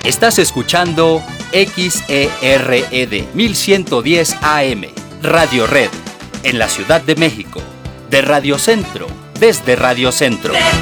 Estás escuchando XERED 1110 AM, Radio Red, en la Ciudad de México, de Radio Centro, desde Radio Centro.